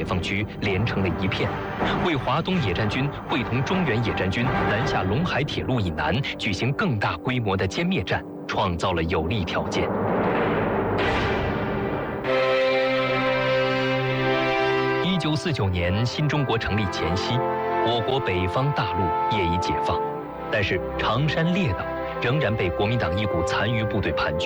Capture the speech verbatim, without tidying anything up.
放区连成了一片，为华东野战军会同中原野战军南下陇海铁路以南举行更大规模的歼灭战创造了有利条件。一九四九年新中国成立前夕，我国北方大陆业已解放，但是长山列岛仍然被国民党一股残余部队盘踞。